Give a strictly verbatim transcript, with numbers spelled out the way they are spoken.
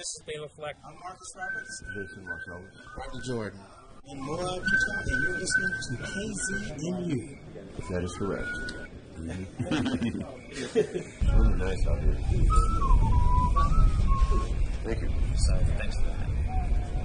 this is Baylor Fleck. I'm Marcus Roberts. Jason Marcellus. Rodney Jordan. And Moab Utah, and you're listening to K Z M U. That is correct. Really nice out here. Thank you. So, thanks for that.